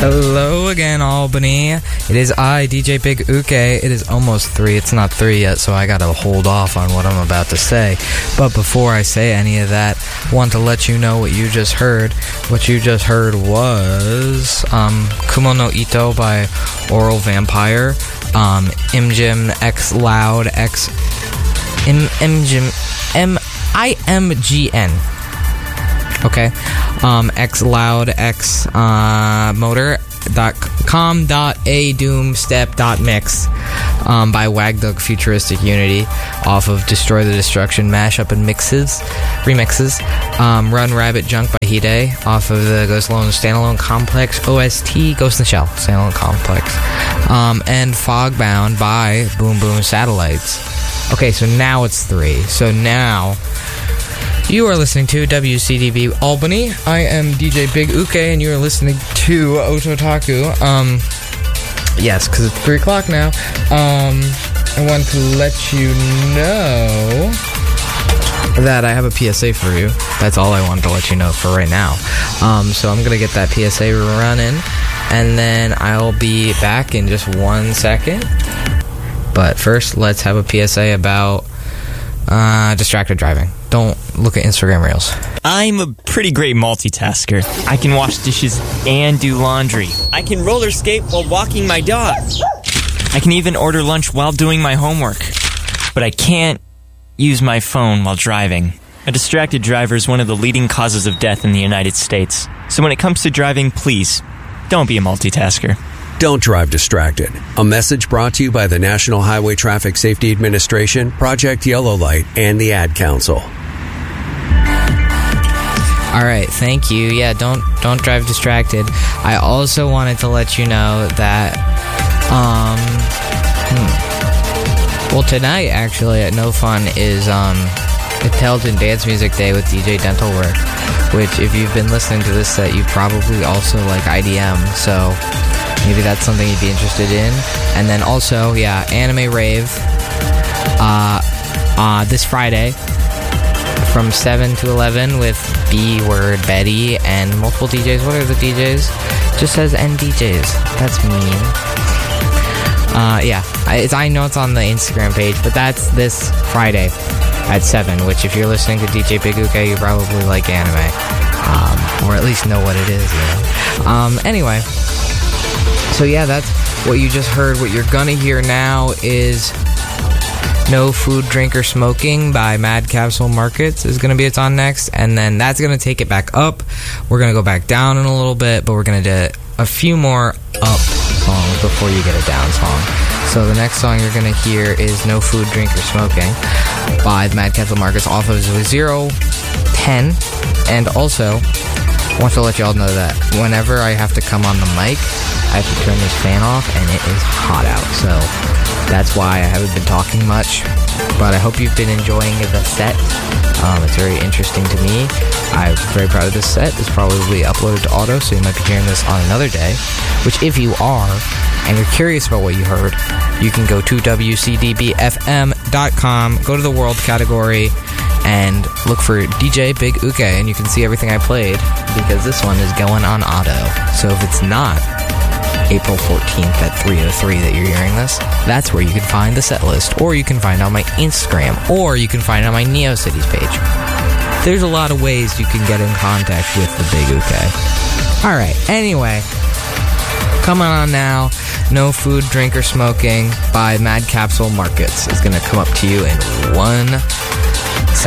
Hello again, Albany. It is I, DJ Big Uke. It is almost 3. It's not 3 yet, so I gotta hold off on what I'm about to say. But before I say any of that, I want to let you know what you just heard. What you just heard was Kumo no Ito by Oral Vampire, Imgym X Loud X Imgym IMGN. Okay, X Loud X motor.com.a doomstep.mix by Wagdug Futuristic Unity off of Destroy the Destruction mashup and remixes. Run Rabbit Junk by Hide off of the Ghost Alone Standalone Complex OST Ghost in the Shell Standalone Complex. And Fogbound by Boom Boom Satellites. Okay, so now it's 3. So now you are listening to WCDB Albany. I am DJ Big Uke, and you are listening to Ototaku. Yes, because it's 3 o'clock now. I want to let you know that I have a PSA for you. That's all I wanted to let you know for right now. So I'm going to get that PSA running, and then I'll be back in just 1 second. But first, let's have a PSA about distracted driving. Don't look at Instagram Reels. I'm a pretty great multitasker. I can wash dishes and do laundry. I can roller skate while walking my dog. I can even order lunch while doing my homework. But I can't use my phone while driving. A distracted driver is one of the leading causes of death in the United States. So when it comes to driving, please, don't be a multitasker. Don't drive distracted. A message brought to you by the National Highway Traffic Safety Administration, Project Yellow Light, and the Ad Council. All right, thank you. Yeah, don't drive distracted. I also wanted to let you know that, well, tonight actually at No Fun is Intelligent Dance Music Day with DJ Dental Work, which if you've been listening to this set, you probably also like IDM. So maybe that's something you'd be interested in. And then also, yeah, Anime Rave this Friday from 7 to 11 with B-Word Betty and multiple DJs. What are the DJs? Just says NDJs. That's mean. Yeah, I know it's on the Instagram page, but that's this Friday at 7, which if you're listening to DJ Big Uke, you probably like anime. Or at least know what it is, you know. Anyway. So yeah, that's what you just heard. What you're gonna hear now is No Food, Drink, or Smoking by Mad Capsule Markets is gonna be it's on next, and then that's gonna take it back up. We're gonna go back down in a little bit, but we're gonna do a few more up songs before you get a down song. So the next song you're gonna hear is No Food, Drink, or Smoking by Mad Capsule Markets off of 010, and also I want to let y'all know that whenever I have to come on the mic, I have to turn this fan off, and it is hot out, so that's why I haven't been talking much. But I hope you've been enjoying the set. It's very interesting to me. I'm very proud of this set. It's probably uploaded to auto, so you might be hearing this on another day. Which, if you are, and you're curious about what you heard, you can go to WCDBFM.com, go to the World category, and look for DJ Big Uke, and you can see everything I played, because this one is going on auto. So if it's not April 14th at 3:03 that you're hearing this, that's where you can find the set list, or you can find it on my Instagram, or you can find it on my NeoCities page. There's a lot of ways you can get in contact with the Big Uke. Alright, anyway, coming on now, No Food, Drink, or Smoking by Mad Capsule Markets is going to come up to you in 1